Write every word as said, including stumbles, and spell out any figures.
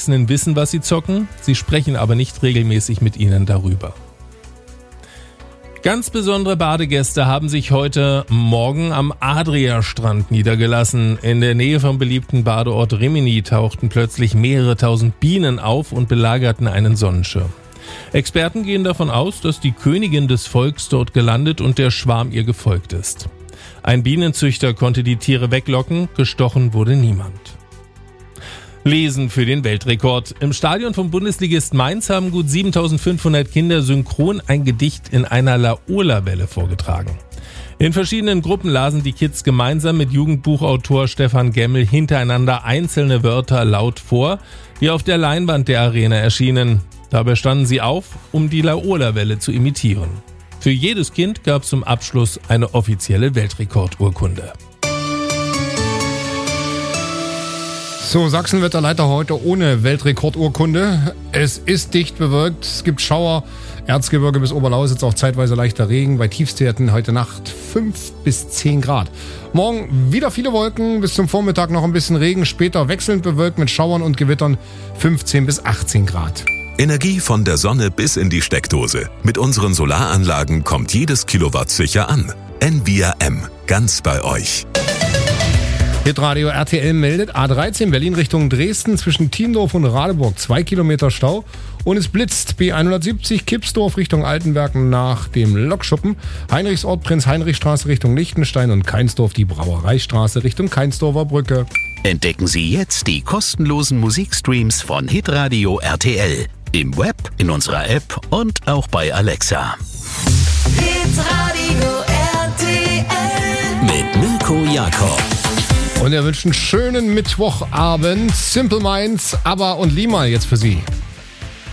Erwachsenen wissen, was sie zocken, sie sprechen aber nicht regelmäßig mit ihnen darüber. Ganz besondere Badegäste haben sich heute Morgen am Adria-Strand niedergelassen. In der Nähe vom beliebten Badeort Rimini tauchten plötzlich mehrere tausend Bienen auf und belagerten einen Sonnenschirm. Experten gehen davon aus, dass die Königin des Volks dort gelandet und der Schwarm ihr gefolgt ist. Ein Bienenzüchter konnte die Tiere weglocken, gestochen wurde niemand. Lesen für den Weltrekord. Im Stadion vom Bundesligist Mainz haben gut siebentausendfünfhundert Kinder synchron ein Gedicht in einer Laola-Welle vorgetragen. In verschiedenen Gruppen lasen die Kids gemeinsam mit Jugendbuchautor Stefan Gemmel hintereinander einzelne Wörter laut vor, die auf der Leinwand der Arena erschienen. Dabei standen sie auf, um die Laola-Welle zu imitieren. Für jedes Kind gab es zum Abschluss eine offizielle Weltrekordurkunde. So, Sachsen-Wetterleiter heute ohne Weltrekordurkunde. Es ist dicht bewölkt, es gibt Schauer, Erzgebirge bis Oberlausitz auch zeitweise leichter Regen. Bei Tiefstwerten heute Nacht fünf bis zehn Grad. Morgen wieder viele Wolken, bis zum Vormittag noch ein bisschen Regen, später wechselnd bewölkt mit Schauern und Gewittern fünfzehn bis achtzehn Grad. Energie von der Sonne bis in die Steckdose. Mit unseren Solaranlagen kommt jedes Kilowatt sicher an. N V R M, ganz bei euch. Hitradio R T L meldet A dreizehn Berlin Richtung Dresden zwischen Tiendorf und Radeburg zwei Kilometer Stau und es blitzt. B hundertsiebzig Kipsdorf Richtung Altenberg nach dem Lokschuppen, Heinrichsort Prinz-Heinrich-Straße Richtung Lichtenstein und Keinsdorf die Brauereistraße Richtung Keinsdorfer Brücke. Entdecken Sie jetzt die kostenlosen Musikstreams von Hitradio R T L im Web, in unserer App und auch bei Alexa. Hitradio R T L Mit Mirko Jakob. Und er wünscht einen schönen Mittwochabend. Simple Minds, ABBA und Lima jetzt für Sie.